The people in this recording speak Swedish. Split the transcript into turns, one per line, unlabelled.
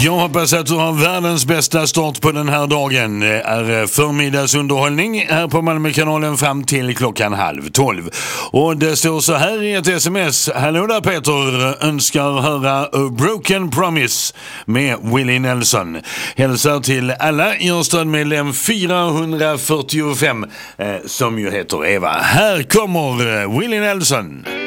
Jag hoppas att du har världens bästa start på den här dagen. Det är förmiddagsunderhållning här på Malmökanalen fram till klockan 11:30. Och det står så här i ett sms. Hallå där Peter, önskar höra A Broken Promise med Willie Nelson. Hälsar till alla i stödmedlem 445 som ju heter Eva. Här kommer Willie Nelson.